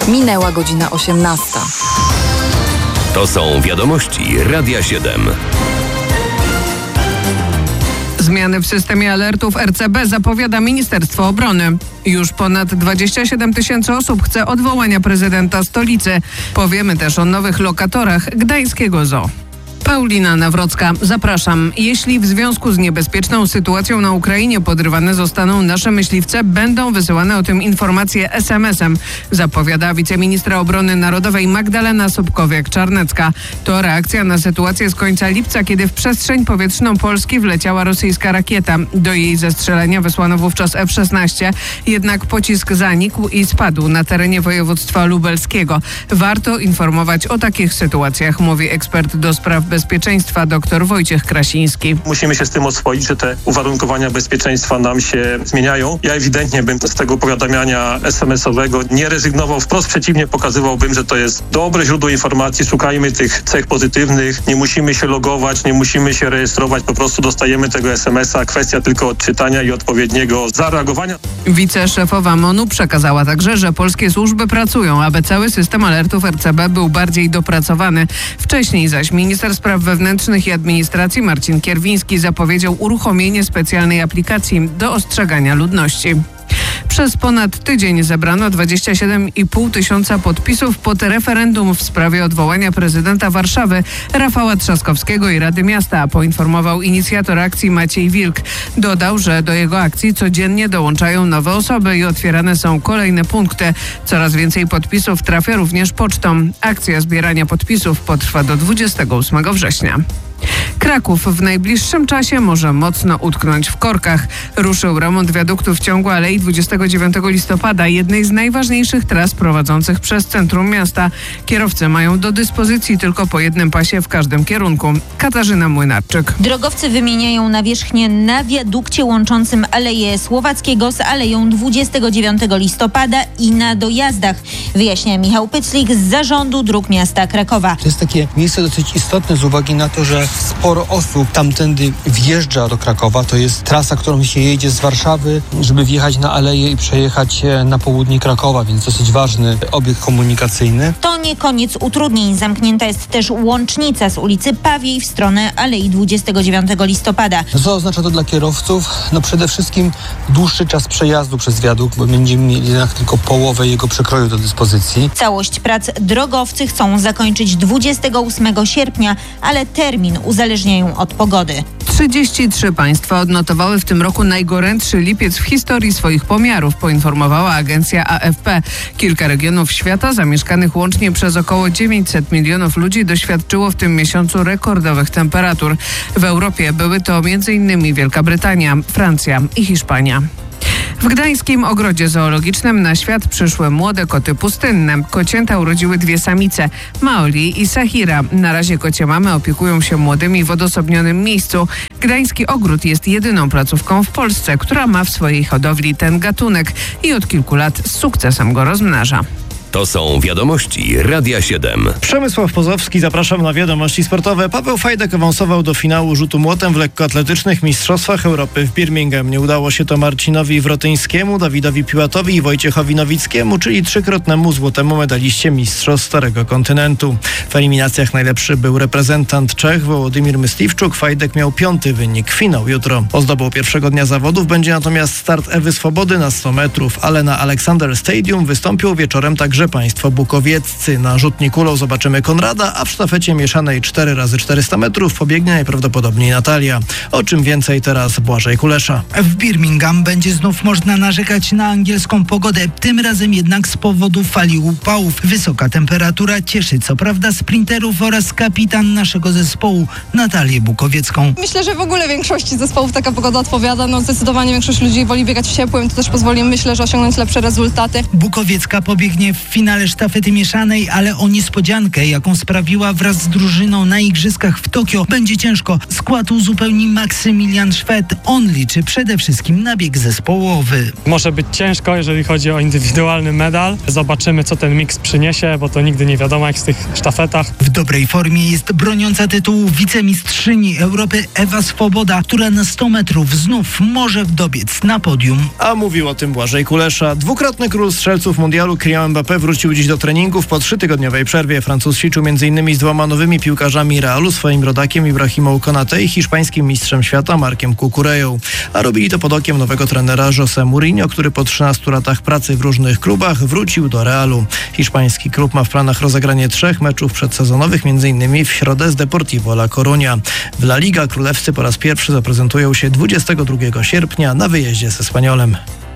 Minęła godzina 18. To są wiadomości Radia 7. Zmiany w systemie alertów RCB zapowiada Ministerstwo Obrony. Już ponad 27 000 osób chce odwołania prezydenta stolicy. Powiemy też o nowych lokatorach gdańskiego zoo. Paulina Nawrocka, zapraszam. Jeśli w związku z niebezpieczną sytuacją na Ukrainie podrywane zostaną nasze myśliwce, będą wysyłane o tym informacje SMS-em, zapowiada wiceministra obrony narodowej Magdalena Sobkowiak-Czarnecka. To reakcja na sytuację z końca lipca, kiedy w przestrzeń powietrzną Polski wleciała rosyjska rakieta. Do jej zestrzelenia wysłano wówczas F-16, jednak pocisk zanikł i spadł na terenie województwa lubelskiego. Warto informować o takich sytuacjach, mówi ekspert do spraw bezpieczeństwa dr Wojciech Krasiński. Musimy się z tym oswoić, że te uwarunkowania bezpieczeństwa nam się zmieniają. Ja ewidentnie bym z tego powiadamiania SMS-owego nie rezygnował. Wprost przeciwnie, pokazywałbym, że to jest dobre źródło informacji. Szukajmy tych cech pozytywnych. Nie musimy się logować, nie musimy się rejestrować. Po prostu dostajemy tego SMS-a. Kwestia tylko odczytania i odpowiedniego zareagowania. Wiceszefowa MON-u przekazała także, że polskie służby pracują, aby cały system alertów RCB był bardziej dopracowany. Wcześniej zaś minister spraw wewnętrznych i administracji Marcin Kierwiński zapowiedział uruchomienie specjalnej aplikacji do ostrzegania ludności. Przez ponad tydzień zebrano 27,5 tysiąca podpisów pod referendum w sprawie odwołania prezydenta Warszawy Rafała Trzaskowskiego i Rady Miasta, poinformował inicjator akcji Maciej Wilk. Dodał, że do jego akcji codziennie dołączają nowe osoby i otwierane są kolejne punkty. Coraz więcej podpisów trafia również pocztą. Akcja zbierania podpisów potrwa do 28 września. Kraków w najbliższym czasie może mocno utknąć w korkach. Ruszył remont wiaduktu w ciągu Alei 29 listopada, jednej z najważniejszych tras prowadzących przez centrum miasta. Kierowcy mają do dyspozycji tylko po jednym pasie w każdym kierunku. Katarzyna Młynarczyk. Drogowcy wymieniają nawierzchnię na wiadukcie łączącym Aleję Słowackiego z Aleją 29 listopada i na dojazdach, wyjaśnia Michał Pyclik z Zarządu Dróg Miasta Krakowa. To jest takie miejsce dosyć istotne z uwagi na to, że sporo osób tamtędy wjeżdża do Krakowa. To jest trasa, którą się jedzie z Warszawy, żeby wjechać na Aleję i przejechać na południe Krakowa, więc dosyć ważny obiekt komunikacyjny. To nie koniec utrudnień. Zamknięta jest też łącznica z ulicy Pawiej w stronę Alei 29 listopada. Co oznacza to dla kierowców? No przede wszystkim dłuższy czas przejazdu przez wiadukt, bo będziemy mieli jednak tylko połowę jego przekroju do dyspozycji. Całość prac drogowcy chcą zakończyć 28 sierpnia, ale termin uzależniają od pogody. 33 państwa odnotowały w tym roku najgorętszy lipiec w historii swoich pomiarów, poinformowała agencja AFP. Kilka regionów świata, zamieszkanych łącznie przez około 900 milionów ludzi, doświadczyło w tym miesiącu rekordowych temperatur. W Europie były to m.in. Wielka Brytania, Francja i Hiszpania. W Gdańskim Ogrodzie Zoologicznym na świat przyszły młode koty pustynne. Kocięta urodziły dwie samice, Maoli i Sahira. Na razie kocie mamy opiekują się młodymi w odosobnionym miejscu. Gdański Ogród jest jedyną placówką w Polsce, która ma w swojej hodowli ten gatunek i od kilku lat z sukcesem go rozmnaża. To są wiadomości Radia 7. Przemysław Pozowski, zapraszam na wiadomości sportowe. Paweł Fajdek awansował do finału rzutu młotem w lekkoatletycznych Mistrzostwach Europy w Birmingham. Nie udało się to Marcinowi Wrotyńskiemu, Dawidowi Piłatowi i Wojciechowi Nowickiemu, czyli trzykrotnemu złotemu medaliście Mistrzostw Starego Kontynentu. W eliminacjach najlepszy był reprezentant Czech Wołodymir Myslivczuk. Fajdek miał 5. wynik. Finał jutro. Ozdobą pierwszego dnia zawodów będzie natomiast start Ewy Swobody na 100 metrów, ale na Alexander Stadium wystąpią wieczorem także państwo bukowieccy. Na rzutni kulą zobaczymy Konrada, a w sztafecie mieszanej 4x400 metrów pobiegnie najprawdopodobniej Natalia. O czym więcej teraz Błażej Kulesza. W Birmingham będzie znów można narzekać na angielską pogodę, tym razem jednak z powodu fali upałów. Wysoka temperatura cieszy co prawda sprinterów oraz kapitan naszego zespołu Natalię Bukowiecką. Myślę, że w ogóle większości zespołów taka pogoda odpowiada. Zdecydowanie większość ludzi woli biegać w ciepłym, to też pozwoli, myślę, że osiągnąć lepsze rezultaty. Bukowiecka pobiegnie w finale sztafety mieszanej, ale o niespodziankę, jaką sprawiła wraz z drużyną na igrzyskach w Tokio, będzie ciężko. Skład uzupełni Maksymilian Szwed. On liczy przede wszystkim na bieg zespołowy. Może być ciężko, jeżeli chodzi o indywidualny medal. Zobaczymy, co ten miks przyniesie, bo to nigdy nie wiadomo, jak w tych sztafetach. W dobrej formie jest broniąca tytułu wicemistrzyni Europy Ewa Swoboda, która na 100 metrów znów może dobiec na podium. A mówił o tym Błażej Kulesza. Dwukrotny król strzelców mundialu Kylian Mbappé Mbappé wrócił dziś do treningów po 3-tygodniowej przerwie. Francuz ćwiczył m.in. z 2 nowymi piłkarzami Realu, swoim rodakiem Ibrahimą Konaté i hiszpańskim mistrzem świata Markiem Cucureją. A robili to pod okiem nowego trenera José Mourinho, który po 13 latach pracy w różnych klubach wrócił do Realu. Hiszpański klub ma w planach rozegranie 3 meczów przedsezonowych, m.in. w środę z Deportivo La Coruña. W La Liga królewscy po raz pierwszy zaprezentują się 22 sierpnia na wyjeździe z Espanyolem.